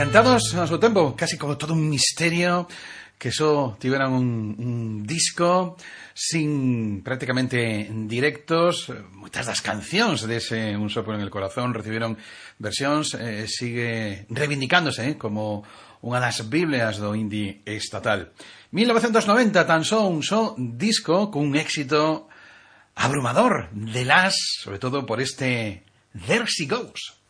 Cantados ao seu tempo, casi como todo un misterio, que só tiveran un disco sin prácticamente directos. Moitas das cancións dese Un soplo en el corazón recibiron versións, sigue reivindicándose como unha das biblias do indie estatal. 1990, tan só un só disco cun éxito abrumador de las, sobre todo por este There She Goes.